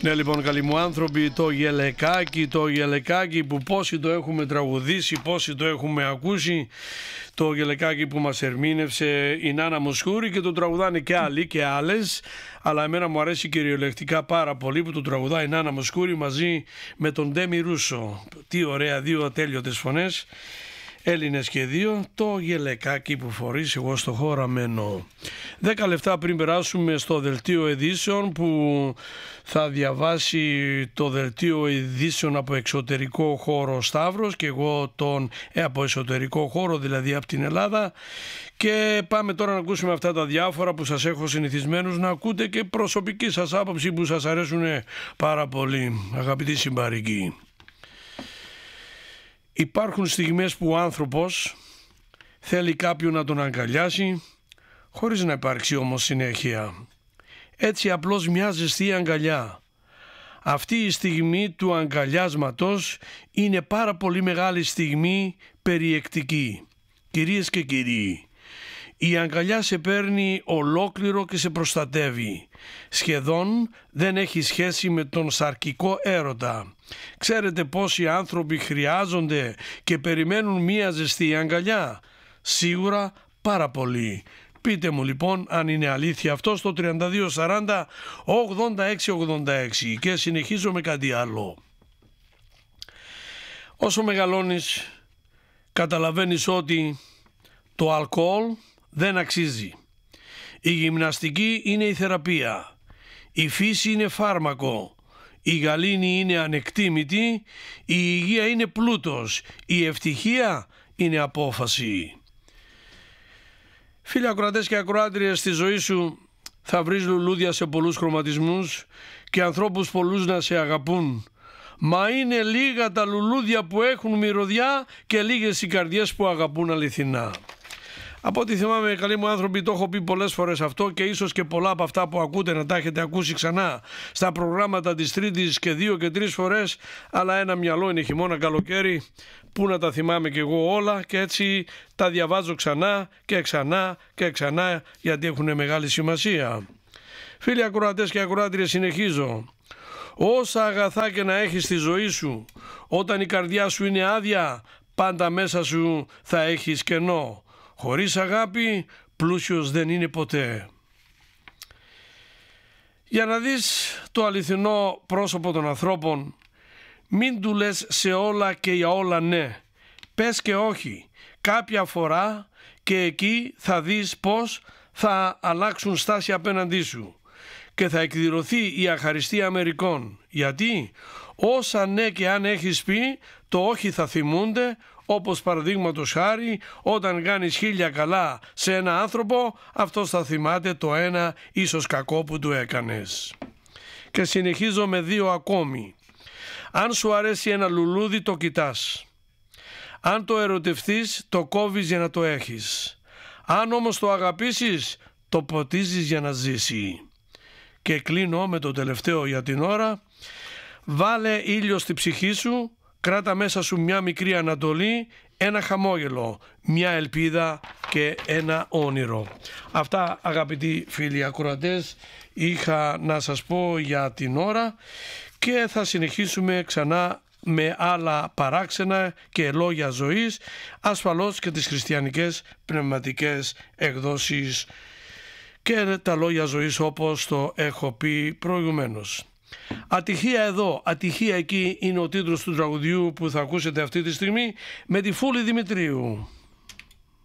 Ναι, λοιπόν, καλοί μου άνθρωποι, το γελεκάκι που πόσοι το έχουμε τραγουδήσει, πόσοι το έχουμε ακούσει, το γελεκάκι που μας ερμήνευσε η Νάνα Μοσχούρη, και το τραγουδάνε και άλλοι και άλλες, αλλά εμένα μου αρέσει κυριολεκτικά πάρα πολύ που το τραγουδάει η Νάνα Μοσχούρη μαζί με τον Ντέμι Ρούσο. Τι ωραία, δύο ατέλειωτες φωνές, Έλληνες και δύο, το γελεκάκι που φορείς εγώ στο χωραμένο. 10 λεπτά πριν περάσουμε στο δελτίο ειδήσεων, που θα διαβάσει το δελτίο ειδήσεων από εξωτερικό χώρο Σταύρος και εγώ από εσωτερικό χώρο, δηλαδή από την Ελλάδα, και πάμε τώρα να ακούσουμε αυτά τα διάφορα που σας έχω συνηθισμένους να ακούτε και προσωπική σας άποψη που σας αρέσουν πάρα πολύ, αγαπητοί συμπαρικοί. Υπάρχουν στιγμές που ο άνθρωπος θέλει κάποιον να τον αγκαλιάσει χωρίς να υπάρξει όμως συνέχεια. Έτσι απλώς μια ζεστή αγκαλιά. Αυτή η στιγμή του αγκαλιάσματος είναι πάρα πολύ μεγάλη στιγμή περιεκτική. Κυρίες και κύριοι, η αγκαλιά σε παίρνει ολόκληρο και σε προστατεύει. Σχεδόν δεν έχει σχέση με τον σαρκικό έρωτα. Ξέρετε πόσοι άνθρωποι χρειάζονται και περιμένουν μία ζεστή αγκαλιά? Σίγουρα πάρα πολλοί. Πείτε μου λοιπόν αν είναι αλήθεια αυτό στο 3240 8686 και συνεχίζω με κάτι άλλο. Όσο μεγαλώνεις καταλαβαίνεις ότι το αλκοόλ δεν αξίζει. Η γυμναστική είναι η θεραπεία. Η φύση είναι φάρμακο. Η γαλήνη είναι ανεκτήμητη. Η υγεία είναι πλούτος. Η ευτυχία είναι απόφαση. Φίλοι ακροατές και ακροάτριες, στη ζωή σου θα βρεις λουλούδια σε πολλούς χρωματισμούς και ανθρώπους πολλούς να σε αγαπούν. Μα είναι λίγα τα λουλούδια που έχουν μυρωδιά και λίγες οι καρδιές που αγαπούν αληθινά. Από ό,τι θυμάμαι, καλοί μου άνθρωποι, το έχω πει πολλές φορές αυτό και ίσως και πολλά από αυτά που ακούτε να τα έχετε ακούσει ξανά στα προγράμματα της Τρίτης και 2 και 3 φορές, αλλά ένα μυαλό είναι χειμώνα καλοκαίρι, που να τα θυμάμαι κι εγώ όλα, και έτσι τα διαβάζω ξανά και ξανά και ξανά, γιατί έχουν μεγάλη σημασία. Φίλοι ακροατές και ακροάτριες, συνεχίζω. Όσα αγαθά και να έχεις στη ζωή σου, όταν η καρδιά σου είναι άδεια, πάντα μέσα σου θα έχεις κενό. Χωρίς αγάπη, πλούσιος δεν είναι ποτέ. Για να δεις το αληθινό πρόσωπο των ανθρώπων, μην του λες σε όλα και για όλα ναι. Πες και όχι. Κάποια φορά και εκεί θα δεις πως θα αλλάξουν στάση απέναντί σου και θα εκδηλωθεί η αχαριστία μερικών. Γιατί όσα ναι και αν έχεις πει, το όχι θα θυμούνται, όπως παραδείγματος χάρη όταν κάνεις 1000 καλά σε ένα άνθρωπο, αυτός θα θυμάται το ένα ίσως κακό που του έκανες. Και συνεχίζω με 2 ακόμη. Αν σου αρέσει ένα λουλούδι, το κοιτάς. Αν το ερωτευτείς, το κόβεις για να το έχεις. Αν όμως το αγαπήσεις, το ποτίζεις για να ζήσει. Και κλείνω με το τελευταίο για την ώρα. Βάλε ήλιο στη ψυχή σου, κράτα μέσα σου μια μικρή ανατολή, ένα χαμόγελο, μια ελπίδα και ένα όνειρο. Αυτά, αγαπητοί φίλοι ακροατές, είχα να σας πω για την ώρα και θα συνεχίσουμε ξανά με άλλα παράξενα και λόγια ζωής, ασφαλώς και τις χριστιανικές πνευματικές εκδόσεις και τα λόγια ζωής όπως το έχω πει προηγουμένως. Ατυχία εδώ, ατυχία εκεί είναι ο τίτλος του τραγουδιού που θα ακούσετε αυτή τη στιγμή με τη Φούλη Δημητρίου.